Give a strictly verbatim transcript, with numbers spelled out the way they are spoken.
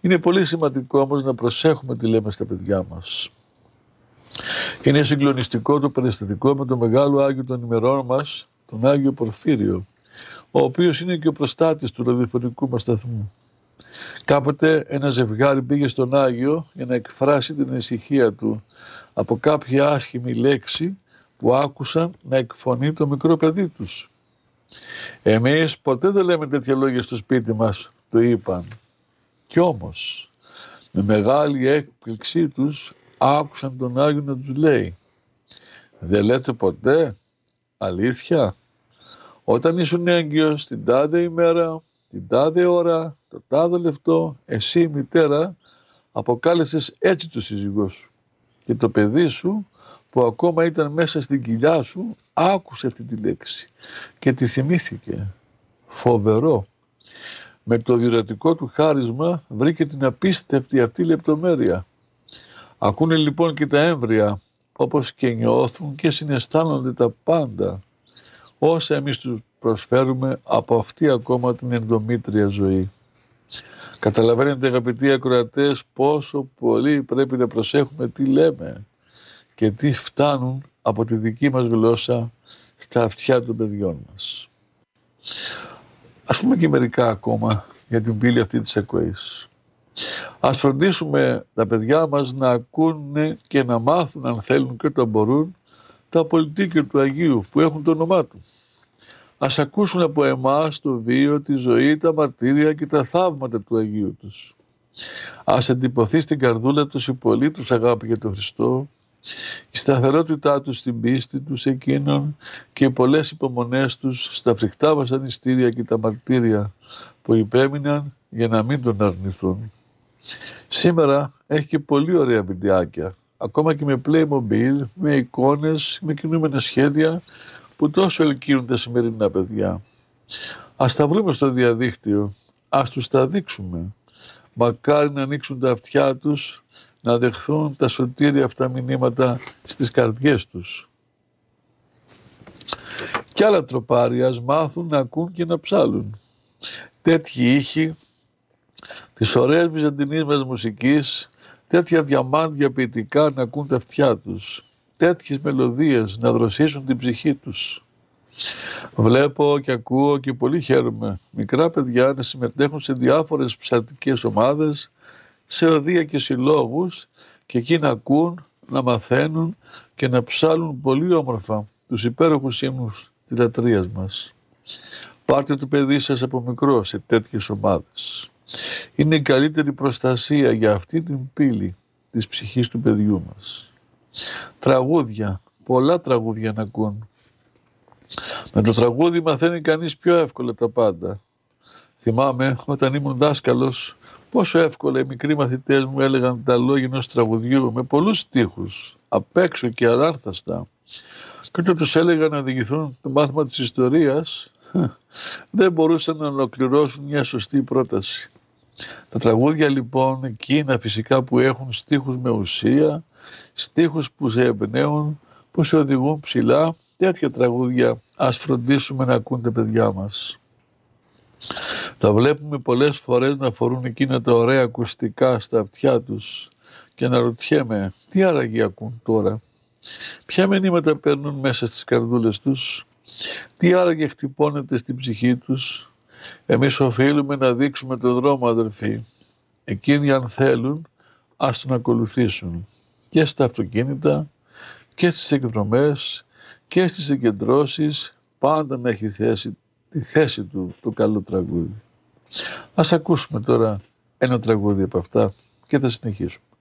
Είναι πολύ σημαντικό όμως να προσέχουμε τι λέμε στα παιδιά μας. Είναι συγκλονιστικό το περιστατικό με τον μεγάλο Άγιο των ημερών μας, τον Άγιο Πορφύριο, ο οποίος είναι και ο προστάτης του ραδιοφωνικού μας σταθμού. Κάποτε ένα ζευγάρι πήγε στον Άγιο για να εκφράσει την ησυχία του από κάποια άσχημη λέξη που άκουσαν να εκφωνεί το μικρό παιδί τους. «Εμείς ποτέ δεν λέμε τέτοια λόγια στο σπίτι μας», το είπαν. Κι όμως, με μεγάλη έκπληξή τους, άκουσαν τον Άγιο να τους λέει: «Δεν λέτε ποτέ, αλήθεια, όταν ήσουν έγκυος την τάδε ημέρα, την τάδε ώρα, το τάδε λεπτό, εσύ η μητέρα αποκάλεσες έτσι το σύζυγό σου και το παιδί σου που ακόμα ήταν μέσα στην κοιλιά σου άκουσε αυτή τη λέξη και τη θυμήθηκε». Φοβερό. Με το διορατικό του χάρισμα βρήκε την απίστευτη αυτή λεπτομέρεια. Ακούνε λοιπόν και τα έμβρια, όπως και νιώθουν και συναισθάνονται τα πάντα, όσα εμείς τους προσφέρουμε από αυτή ακόμα την ενδομήτρια ζωή. Καταλαβαίνετε, αγαπητοί ακροατές, πόσο πολύ πρέπει να προσέχουμε τι λέμε και τι φτάνουν από τη δική μας γλώσσα στα αυτιά των παιδιών μας. Ας πούμε και μερικά ακόμα για την πύλη αυτή της ακοής. Ας φροντίσουμε τα παιδιά μας να ακούνε και να μάθουν, αν θέλουν και όταν μπορούν, τα απολυτίκια του Αγίου που έχουν το όνομά του. Ας ακούσουν από εμάς το βίο, τη ζωή, τα μαρτύρια και τα θαύματα του Αγίου τους. Ας εντυπωθεί στην καρδούλα τους η πολλή τους αγάπη για τον Χριστό, η σταθερότητά τους στην πίστη τους εκείνων και οι πολλές υπομονές τους στα φρικτά βασανιστήρια και τα μαρτύρια που υπέμειναν για να μην τον αρνηθούν. Σήμερα έχει και πολύ ωραία βιντεάκια, ακόμα και με Playmobil, με εικόνες, με κινούμενα σχέδια που τόσο ελκύουν τα σημερινά παιδιά. Ας τα βρούμε στο διαδίκτυο, ας τους τα δείξουμε. Μακάρι να ανοίξουν τα αυτιά τους, να δεχθούν τα σωτήρια αυτά μηνύματα στις καρδιές τους. Κι άλλα τροπάρια ας μάθουν να ακούν και να ψάλουν. Τέτοιοι ήχοι της ωραίας βυζαντινής μας μουσικής, τέτοια διαμάντια ποιητικά να ακούν τα αυτιά τους, τέτοιες μελωδίες να δροσίσουν την ψυχή τους. Βλέπω και ακούω και πολύ χαίρομαι μικρά παιδιά να συμμετέχουν σε διάφορες ψαλτικές ομάδες, σε οδεία και συλλόγους και εκεί να ακούν, να μαθαίνουν και να ψάλουν πολύ όμορφα τους υπέροχους ύμνους της λατρείας μας. Πάρτε το παιδί σας από μικρό σε τέτοιες ομάδες. Είναι η καλύτερη προστασία για αυτή την πύλη της ψυχής του παιδιού μας. Τραγούδια, πολλά τραγούδια να ακούν. Με το τραγούδι μαθαίνει κανείς πιο εύκολα τα πάντα. Θυμάμαι όταν ήμουν δάσκαλος πόσο εύκολα οι μικροί μαθητές μου έλεγαν τα λόγια ενός τραγουδιού με πολλούς στίχους, απ' έξω και αλάνθαστα. Και όταν τους έλεγα να διηγηθούν το μάθημα της ιστορίας, δεν μπορούσαν να ολοκληρώσουν μια σωστή πρόταση. Τα τραγούδια λοιπόν εκείνα φυσικά που έχουν στίχους με ουσία, στίχους που σε εμπνέουν, που σε οδηγούν ψηλά, τέτοια τραγούδια ας φροντίσουμε να ακούν τα παιδιά μας. Τα βλέπουμε πολλές φορές να φορούν εκείνα τα ωραία ακουστικά στα αυτιά τους και να ρωτιέμαι τι άραγε ακούν τώρα, ποια μηνύματα παίρνουν μέσα στις καρδούλες τους, τι άραγε χτυπώνεται στην ψυχή τους. Εμείς οφείλουμε να δείξουμε τον δρόμο, αδερφοί. Εκείνοι αν θέλουν ας τον ακολουθήσουν και στα αυτοκίνητα και στις εκδρομές και στις συγκεντρώσεις, πάντα να έχει θέση, τη θέση του το καλό τραγούδι. Ας ακούσουμε τώρα ένα τραγούδι από αυτά και θα συνεχίσουμε.